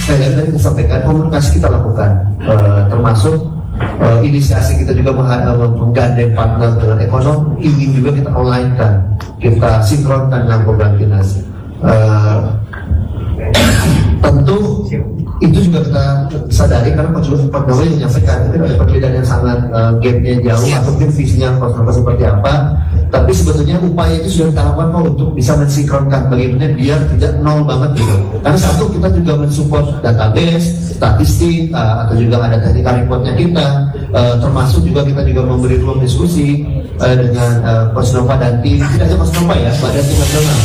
sekali lagi tadi saya sampaikan, komunikasi kita lakukan, termasuk inisiasi kita juga menggandeng partner dengan ekonomi, ingin juga kita online kan, kita sinkronkan dengan program Kinas. Tentu itu juga kita sadari karena Pak Jokowi menyampaikan itu ada perbedaan yang sangat gapnya jauh atau mungkin visinya seperti apa, tapi sebetulnya upaya itu sudah kita lakukan untuk bisa mensinkronkan bagaimana biar tidak nol banget gitu. Karena satu, kita juga mensupport database, statistik, atau juga ada technical reportnya kita, termasuk juga kita juga memberi ruang diskusi dengan Kosnova dan tim, tidak hanya Kosnova ya, Badan Tim Nasional.